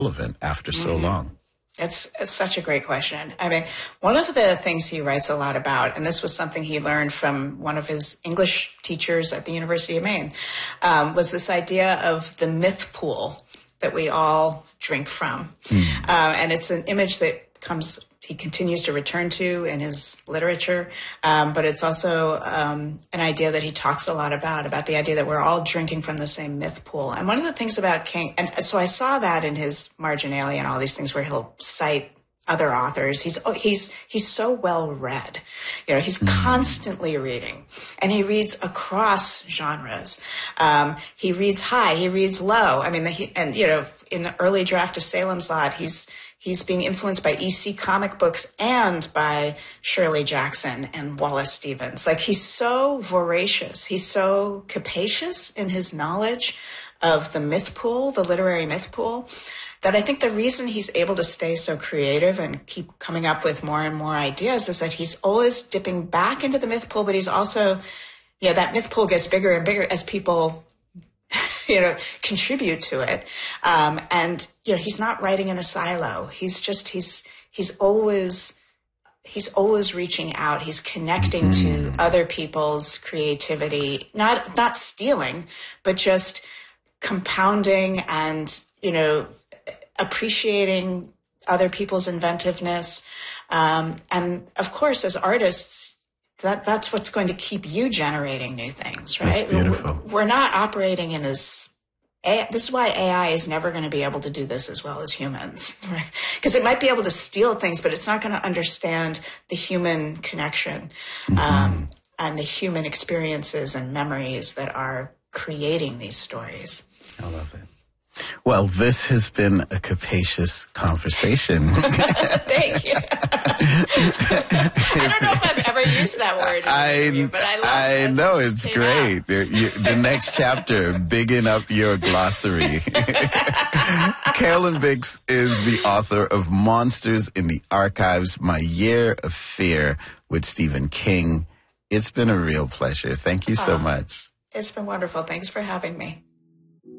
relevant after so long? It's such a great question. I mean, one of the things he writes a lot about, and this was something he learned from one of his English teachers at the University of Maine, was this idea of the myth pool that we all drink from. And it's an image that he continues to return to in his literature, but it's also an idea that he talks a lot about the idea that we're all drinking from the same myth pool. And one of the things about King, and so I saw that in his Marginalia and all these things where he'll cite other authors. He's so well read. He's constantly reading, and he reads across genres. He reads high, he reads low. I mean, in the early draft of Salem's Lot, he's being influenced by EC comic books and by Shirley Jackson and Wallace Stevens. Like, he's so voracious. He's so capacious in his knowledge of the myth pool, the literary myth pool, that I think the reason he's able to stay so creative and keep coming up with more and more ideas is that he's always dipping back into the myth pool, but he's also, that myth pool gets bigger and bigger as people contribute to it. And he's not writing in a silo. He's always reaching out. He's connecting to other people's creativity, not stealing, but just compounding and, appreciating other people's inventiveness. And of course, as artists, that's what's going to keep you generating new things, right? That's beautiful. We're not operating in this is why AI is never going to be able to do this as well as humans, right? Because it might be able to steal things, but it's not going to understand the human connection and the human experiences and memories that are creating these stories. I love it. Well, this has been a capacious conversation. Thank you. I don't know if I've ever used that word in an interview, but I love it. I know, it's great. The next chapter, bigging up your glossary. Carolyn Bix is the author of Monsters in the Archives, My Year of Fear with Stephen King. It's been a real pleasure. Thank you so much. It's been wonderful. Thanks for having me.